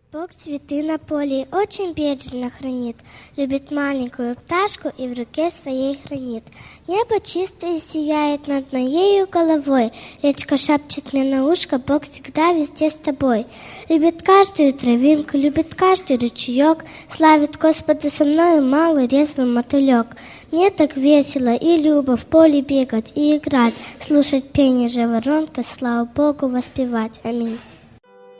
Бог цветы на поле очень бережно хранит, любит маленькую пташку и в руке своей хранит. Небо чистое сияет над моею головой, речка шепчет мне на ушко, Бог всегда везде с тобой. Любит каждую травинку, любит каждый ручеек, славит Господа со мною малый резвый мотылек. Мне так весело и любо в поле бегать и играть, слушать пение жаворонка, слава Богу воспевать. Аминь.